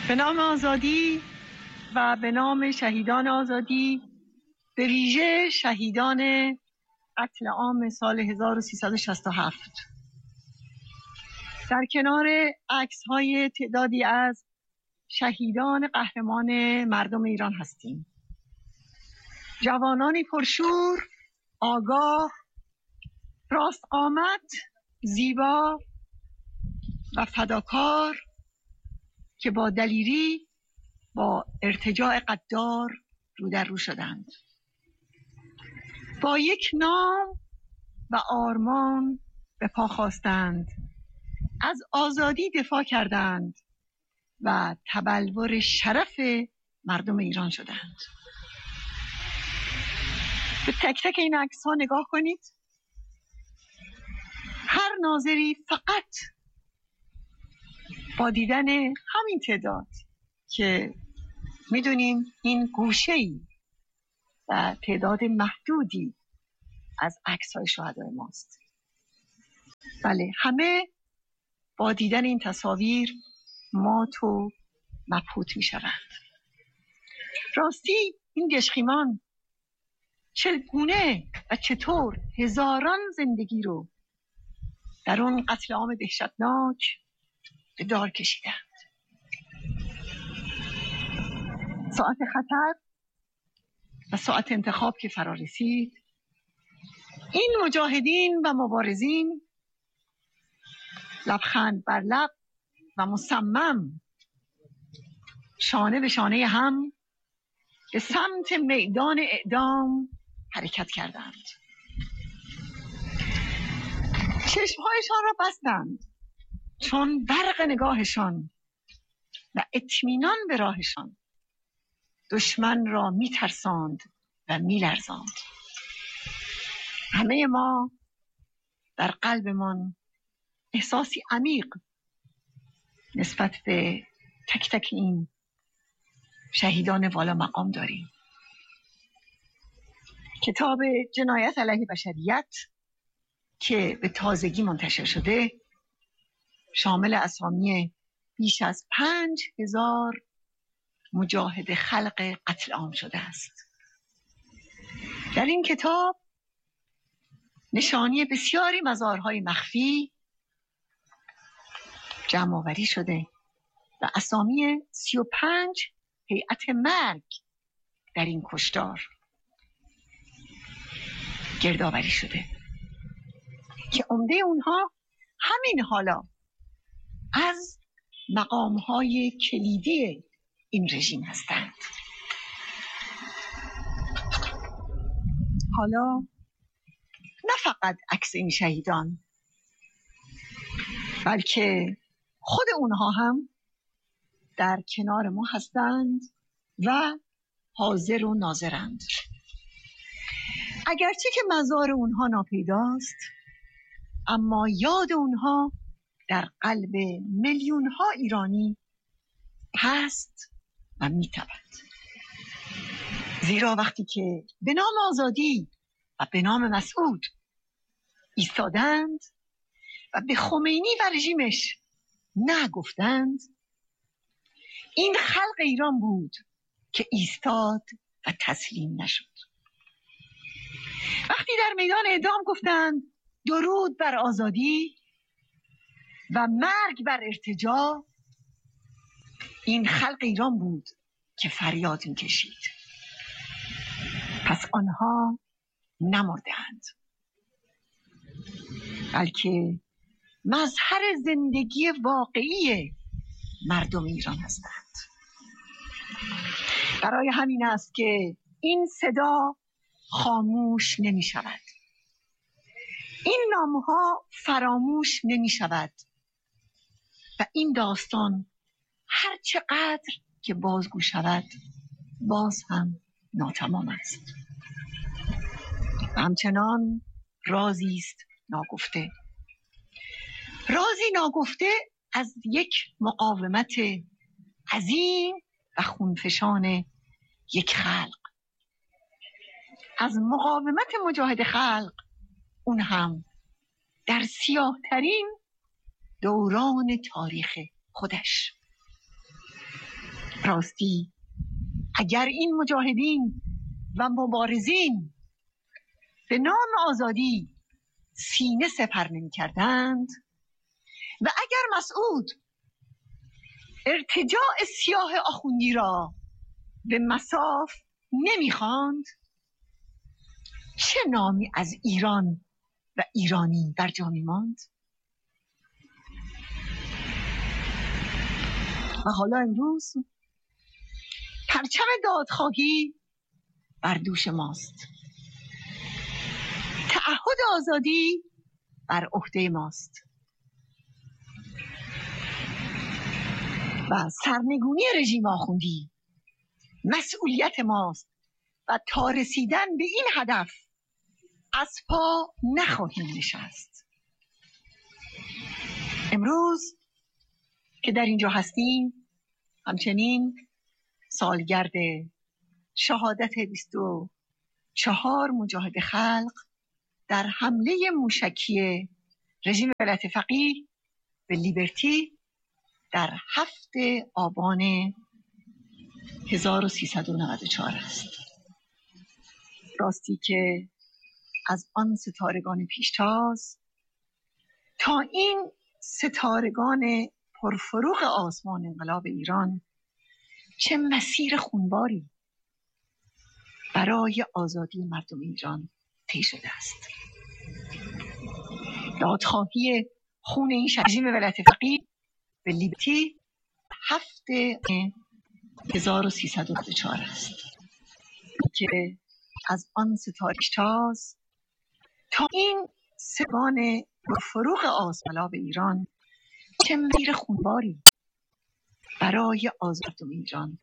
به نام آزادی و به نام شهیدان آزادی، به ویژه شهیدان قتل عام سال 1367. در کنار عکس‌های تعدادی از شهیدان قهرمان مردم ایران هستیم. جوانانی پرشور، آگاه، راستقامت، زیبا و فداکار که با دلیری با ارتجاع غدار رو در رو شدند. با یک نام و آرمان به پا خواستند، از آزادی دفاع کردند و تبلور شرف مردم ایران شدند. به تک تک این عکس‌ها نگاه کنید. هر ناظری فقط با دیدن همین تعداد که میدونیم این گوشه‌ای و تعداد محدودی از عکس‌های شهدای ماست. بله، همه با دیدن این تصاویر مات و مبهوت می‌شوند. راستی این گشخیمان چگونه و چطور هزاران زندگی رو در اون قتل عام دهشتناک به دار کشیدند. ساعت خطر و ساعت انتخاب که فرا رسید، این مجاهدین و مبارزین لبخند بر لب و مصمم شانه به شانه هم به سمت میدان اعدام حرکت کردند. چشمهایشان را بستند چون برق نگاهشان و اطمینان به راهشان دشمن را میترساند و میلرزاند. همه ما در قلبمان احساسی عمیق نسبت به تک تک این شهیدان والا مقام داریم. کتاب جنایت علیه بشریت که به تازگی منتشر شده شامل اسامی بیش از 5000 مجاهد خلق قتل عام شده است. در این کتاب نشانی بسیاری مزارهای مخفی جمع آوری شده و اسامی 35 هیئت مرگ در این کشتار گردآوری شده که عمده اونها همین حالا از مقامهای کلیدی این رژیم هستند. حالا نه فقط عکس این شهیدان، بلکه خود اونها هم در کنار ما هستند و حاضر و ناظرند. اگرچه که مزار اونها ناپیداست، اما یاد اونها در قلب میلیون ها ایرانی هست و میتپد. زیرا وقتی که به نام آزادی و به نام مسعود ایستادند و به خمینی و رژیمش نگفتند، این خلق ایران بود که ایستاد و تسلیم نشد. وقتی در میدان اعدام گفتند درود بر آزادی و مرگ بر ارتجاع، این خلق ایران بود که فریاد می‌کشید. پس آنها نمردند، بلکه مظهر زندگی واقعی مردم ایران هستند. برای همین است که این صدا خاموش نمی شود. این نامها فراموش نمی شود و این داستان هر چقدر که بازگو شود باز هم ناتمام است. و همچنان رازی است ناگفته. رازی ناگفته از یک مقاومت عظیم و خونفشان یک خلق، از مقاومت مجاهد خلق، اون هم در سیاه ترین دوران تاریخ خودش. راستی اگر این مجاهدین و مبارزین به نام آزادی سینه سپر نمی کردند و اگر مسعود ارتجاع سیاه آخوندی را به مصاف نمی خواند، چه نامی از ایران و ایرانی بر جا می ماند؟ و حالا امروز پرچم دادخواهی بر دوش ماست، تعهد آزادی بر عهده ماست و سرنگونی رژیم آخوندی مسئولیت ماست و تا رسیدن به این هدف از پا نخواهیم نشست. امروز که در اینجا هستیم همچنین سالگرد شهادت 24 مجاهد خلق در حمله موشکی رژیم ولایت فقیه به لیبرتی در 7 آبان 1394 است. راستی که از آن ستارگان پیشتاز تا این ستارگان پرفروغ آسمان انقلاب ایران چه مسیر خونباری برای آزادی مردم ایران طی شده است. دادخواهی خون این رژیم ولایت فقیه به لیبرتی 7 1394 است که از آن ستاره پیشتاز تا این ستارگان پرفروغ آسمان انقلاب ایران چه مسیر خونباری برای آزادی مردم ایران